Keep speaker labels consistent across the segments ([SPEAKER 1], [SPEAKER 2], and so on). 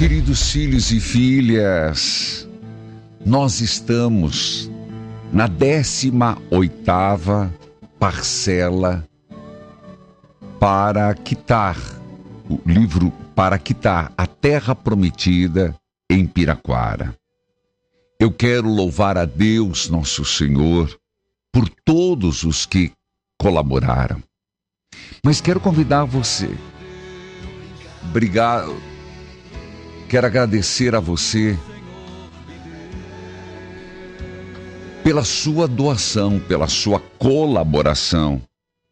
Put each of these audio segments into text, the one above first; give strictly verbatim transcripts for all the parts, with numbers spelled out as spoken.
[SPEAKER 1] Queridos filhos e filhas, nós estamos na décima oitava parcela para quitar o livro, para quitar a terra prometida em Piraquara. Eu quero louvar a Deus, nosso Senhor, por todos os que colaboraram. Mas quero convidar você. Obrigado. Quero agradecer a você pela sua doação, pela sua colaboração.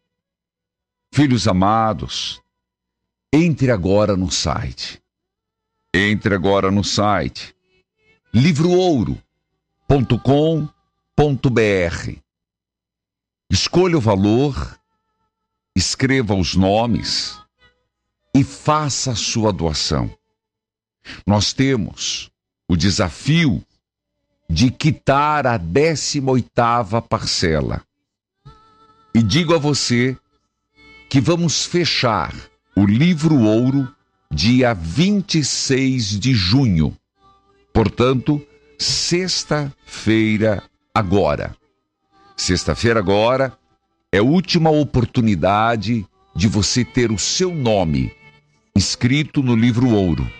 [SPEAKER 1] Filhos amados, entre agora no site. Entre agora no site livro ouro ponto com ponto br. Escolha o valor, escreva os nomes e faça a sua doação. Nós temos o desafio de quitar a décima oitava parcela. E digo a você que vamos fechar o livro ouro dia vinte e seis de junho. Portanto, sexta-feira agora. Sexta-feira agora é a última oportunidade de você ter o seu nome escrito no livro ouro.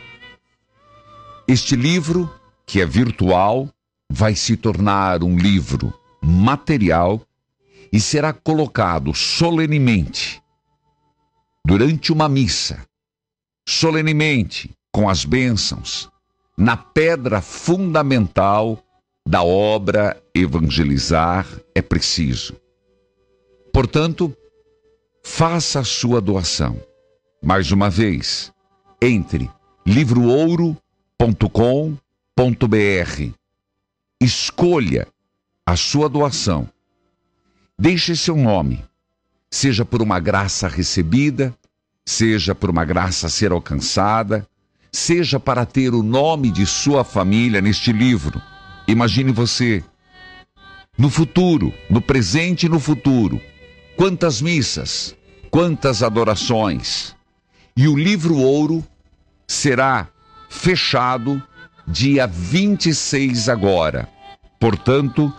[SPEAKER 1] Este livro, que é virtual, vai se tornar um livro material e será colocado solenemente durante uma missa, solenemente com as bênçãos, na pedra fundamental da obra Evangelizar é Preciso. Portanto, faça a sua doação. Mais uma vez, entre livro ouro ponto com ponto br. Escolha a sua doação. Deixe seu nome, seja por uma graça recebida, seja por uma graça a ser alcançada, seja para ter o nome de sua família neste livro. Imagine você, no futuro, no presente e no futuro, quantas missas, quantas adorações. E o livro ouro será fechado dia vinte e seis agora. Portanto,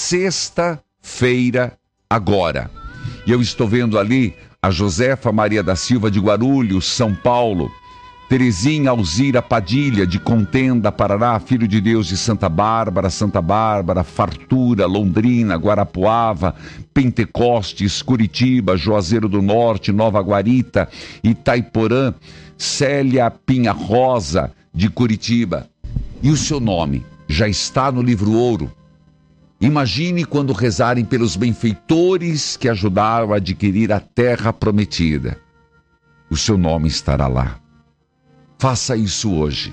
[SPEAKER 1] sexta-feira agora. E eu estou vendo ali a Josefa Maria da Silva de Guarulhos, São Paulo, Terezinha Alzira Padilha de Contenda, Paraná, Filho de Deus de Santa Bárbara, Santa Bárbara, Fartura, Londrina, Guarapuava, Pentecostes, Curitiba, Juazeiro do Norte, Nova Guarita, Itaiporã, Célia Pinha Rosa de Curitiba. E o seu nome já está no livro ouro. Imagine quando rezarem pelos benfeitores que ajudaram a adquirir a terra prometida. O seu nome estará lá. Faça isso hoje.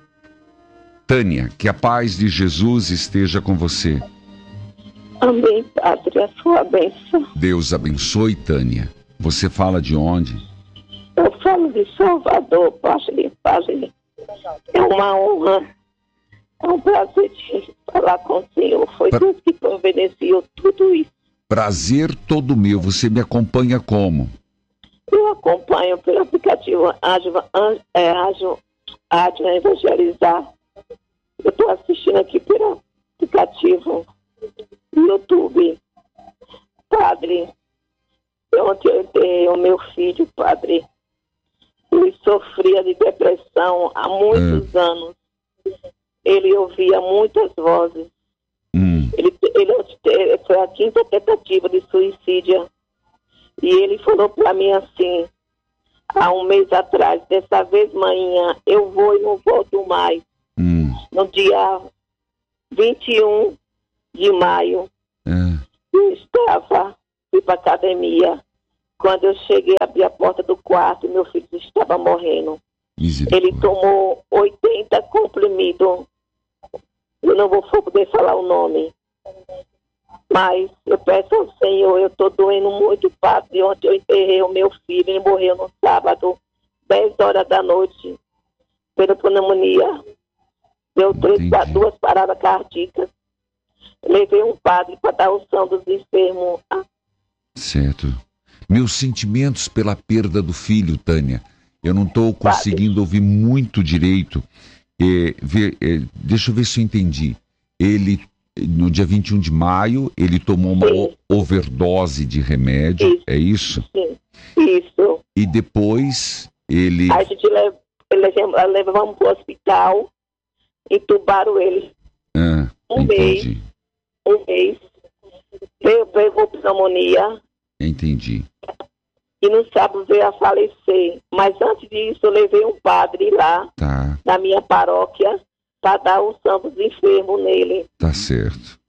[SPEAKER 1] Tânia, que a paz de Jesus esteja com você.
[SPEAKER 2] Amém, Padre, a sua bênção.
[SPEAKER 1] Deus abençoe, Tânia. Você fala de onde?
[SPEAKER 2] Eu falo de Salvador, Padre, Padre. É uma honra, é um prazer de falar com o Senhor. Foi pra... Deus que providenciou tudo isso.
[SPEAKER 1] Prazer todo meu. Você me acompanha como?
[SPEAKER 2] Eu acompanho pelo aplicativo Ágil é, Evangelizar. Eu estou assistindo aqui pelo aplicativo YouTube. Padre, ontem eu enterrei o meu filho, Padre. Ele sofria de depressão há muitos hum. anos. Ele ouvia muitas vozes. Hum. Ele, ele foi a quinta tentativa de suicídio. E ele falou para mim assim, há um mês atrás, dessa vez, manhã, eu vou e não volto mais. Hum. No dia vinte e um de maio, é. eu estava, fui para academia. Quando eu cheguei, abri a porta do quarto e meu filho estava morrendo. Ele tomou oitenta comprimidos. Eu não vou poder falar o nome. Mas eu peço ao Senhor, eu estou doendo muito, Padre. Ontem eu enterrei o meu filho, ele morreu no sábado, dez horas da noite, pela pneumonia. Deu três, duas paradas cardíacas. Levei um padre para dar unção dos enfermos.
[SPEAKER 1] Certo. Meus sentimentos pela perda do filho, Tânia. Eu não estou conseguindo ouvir muito direito. É, ver, é, deixa eu ver se eu entendi. Ele, no dia vinte e um de maio, ele tomou uma o- overdose de remédio,
[SPEAKER 2] Isso.
[SPEAKER 1] é isso?
[SPEAKER 2] Sim. Isso.
[SPEAKER 1] E depois ele...
[SPEAKER 2] A gente lev- levamos, levamos para o hospital, entubaram ele
[SPEAKER 1] Ah,
[SPEAKER 2] um mês.
[SPEAKER 1] entendi,
[SPEAKER 2] um mês. Veio, pegou pneumonia
[SPEAKER 1] entendi.
[SPEAKER 2] e no sábado veio a falecer. Mas antes disso, eu levei um padre lá
[SPEAKER 1] Tá,
[SPEAKER 2] na minha paróquia para dar os santos enfermos nele.
[SPEAKER 1] tá certo.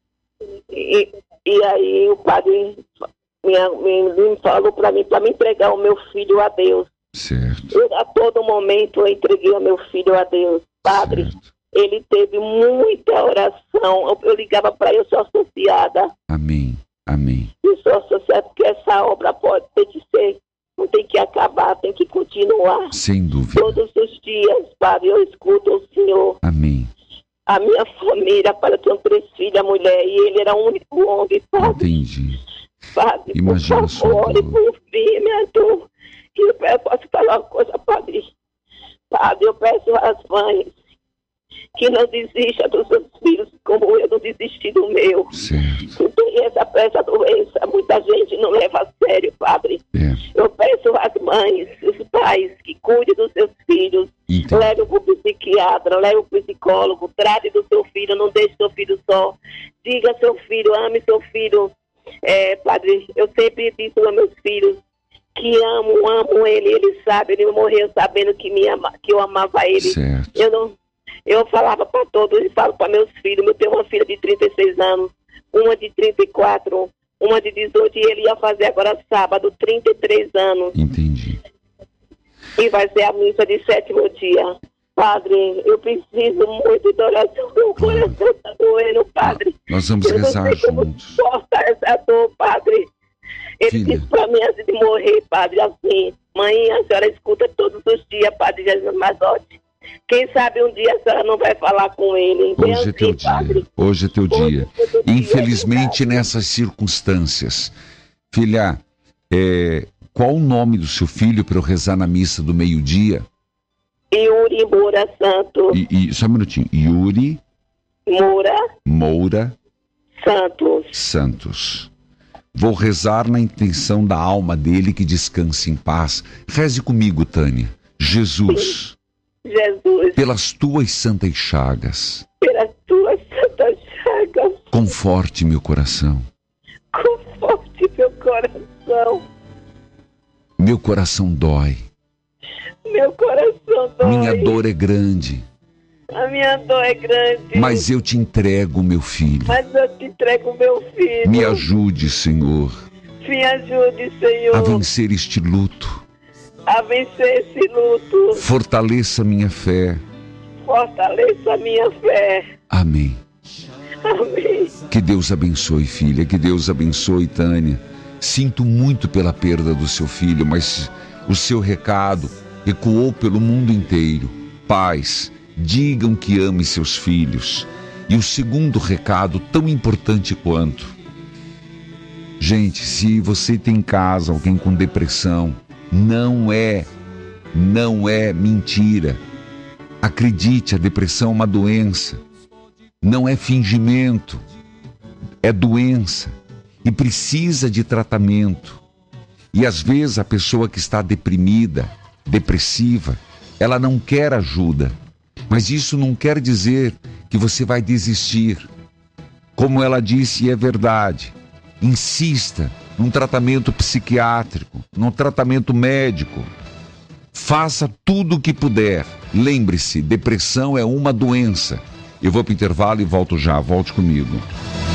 [SPEAKER 2] E, e aí o padre me, me, me falou para mim, para me entregar o meu filho a Deus.
[SPEAKER 1] Certo,
[SPEAKER 2] Eu, a todo momento eu entreguei o meu filho a Deus. Padre,
[SPEAKER 1] certo.
[SPEAKER 2] ele teve muita oração. Eu, eu ligava para ele, eu sou associada.
[SPEAKER 1] Amém, amém.
[SPEAKER 2] Eu sou associada porque essa obra pode ter que ser, não tem que acabar, tem que continuar.
[SPEAKER 1] Sem dúvida.
[SPEAKER 2] Todos os dias, Padre, eu escuto o Senhor.
[SPEAKER 1] Amém.
[SPEAKER 2] A minha família, Padre, eu tenho três filhas, mulher, e ele era o único homem, Padre.
[SPEAKER 1] Entendi.
[SPEAKER 2] Padre,
[SPEAKER 1] Imagina
[SPEAKER 2] por
[SPEAKER 1] sua
[SPEAKER 2] favor, ore
[SPEAKER 1] dor.
[SPEAKER 2] por mim, minha dor. E eu peço- posso falar uma coisa, Padre? Padre, eu peço às mães que não desista dos seus filhos, como eu não desisti do meu.
[SPEAKER 1] Certo.
[SPEAKER 2] Que tem essa, essa doença, muita gente não leva a sério, Padre.
[SPEAKER 1] É,
[SPEAKER 2] Eu peço às mães, os pais, que cuidem dos seus filhos,
[SPEAKER 1] entendi.
[SPEAKER 2] leve para o psiquiatra, leve para o psicólogo, trate do seu filho, não deixe seu filho só. Diga ao seu filho, ame seu filho. É, Padre, eu sempre disse aos meus filhos que amo, amo ele, ele sabe, ele morreu sabendo que, me ama, que eu amava ele.
[SPEAKER 1] Certo.
[SPEAKER 2] Eu não, eu falava para todos e falo para meus filhos. Eu tenho uma filha de trinta e seis anos, uma de trinta e quatro, uma de dezoito, e ele ia fazer agora sábado trinta e três anos.
[SPEAKER 1] Entendi.
[SPEAKER 2] E vai ser a missa de sétimo dia. Padre, eu preciso muito de oração. Meu coração está doendo, Padre.
[SPEAKER 1] Nós vamos
[SPEAKER 2] Eu não
[SPEAKER 1] rezar
[SPEAKER 2] sei como
[SPEAKER 1] juntos.
[SPEAKER 2] suportar essa dor, Padre. Ele
[SPEAKER 1] Filha.
[SPEAKER 2] disse para mim antes de morrer, Padre, assim: mãe, a senhora escuta todos os dias, Padre Jesus Mazotti. Quem sabe um dia a senhora não vai falar com ele. Bem
[SPEAKER 1] Hoje é
[SPEAKER 2] assim,
[SPEAKER 1] teu dia.
[SPEAKER 2] Padre.
[SPEAKER 1] Hoje é teu
[SPEAKER 2] Hoje
[SPEAKER 1] dia.
[SPEAKER 2] é teu dia,
[SPEAKER 1] Infelizmente,
[SPEAKER 2] Padre.
[SPEAKER 1] nessas circunstâncias. Filha, é, qual o nome do seu filho para eu rezar na missa do meio-dia?
[SPEAKER 2] Yuri Moura Santos.
[SPEAKER 1] E, e- só um minutinho. Yuri
[SPEAKER 2] Moura
[SPEAKER 1] Moura
[SPEAKER 2] Santos.
[SPEAKER 1] Santos. Vou rezar na intenção da alma dele que descanse em paz. Reze comigo, Tânia. Jesus,
[SPEAKER 2] Jesus,
[SPEAKER 1] pelas tuas santas chagas,
[SPEAKER 2] pelas tuas santas chagas,
[SPEAKER 1] conforte meu coração.
[SPEAKER 2] conforte meu coração.
[SPEAKER 1] Meu coração dói.
[SPEAKER 2] Meu coração dói.
[SPEAKER 1] Minha dor é grande.
[SPEAKER 2] A minha dor é grande.
[SPEAKER 1] Mas eu te entrego, meu filho.
[SPEAKER 2] Mas eu te entrego meu filho.
[SPEAKER 1] Me ajude, Senhor,
[SPEAKER 2] Me ajude, Senhor,
[SPEAKER 1] a vencer este luto.
[SPEAKER 2] a vencer esse luto.
[SPEAKER 1] Fortaleça minha fé.
[SPEAKER 2] Fortaleça a minha fé.
[SPEAKER 1] Amém.
[SPEAKER 2] Amém.
[SPEAKER 1] Que Deus abençoe, filha. Que Deus abençoe, Tânia. Sinto muito pela perda do seu filho, mas o seu recado ecoou pelo mundo inteiro. Pais, digam que ame seus filhos. E o segundo recado, tão importante quanto: gente, se você tem em casa alguém com depressão, não é, não é mentira. Acredite, a depressão é uma doença. Não é fingimento. É doença. E precisa de tratamento. E às vezes a pessoa que está deprimida, depressiva, ela não quer ajuda. Mas isso não quer dizer que você vai desistir. Como ela disse, e é verdade, insista num tratamento psiquiátrico, num tratamento médico. Faça tudo o que puder. Lembre-se, depressão é uma doença. Eu vou para o intervalo e volto já. Volte comigo.